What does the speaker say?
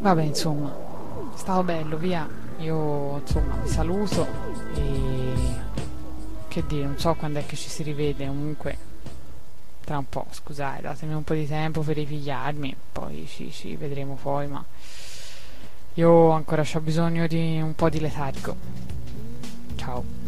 Vabbè, insomma, è stato bello, via. Io, insomma, vi saluto e che dire, non so quando è che ci si rivede, comunque tra un po', scusate, datemi un po' di tempo per ripigliarmi, poi ci vedremo poi, ma io ancora ho bisogno di un po' di letargo. Ciao.